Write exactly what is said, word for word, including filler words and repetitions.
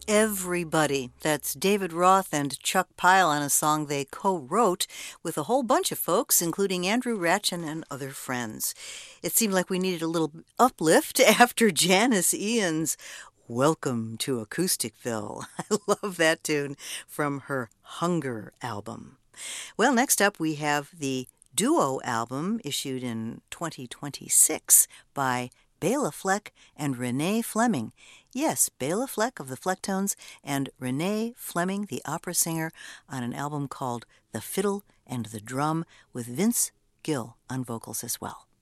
Everybody. That's David Roth and Chuck Pyle on a song they co-wrote with a whole bunch of folks, including Andrew Ratchin and other friends. It seemed like we needed a little uplift after Janice Ian's Welcome to Acousticville. I love that tune from her Hunger album. Well, next up we have the duo album issued in twenty twenty-six by Bela Fleck and Renee Fleming. Yes, Bela Fleck of the Flecktones and Renee Fleming, the opera singer, on an album called The Fiddle and the Drum with Vince Gill on vocals as well.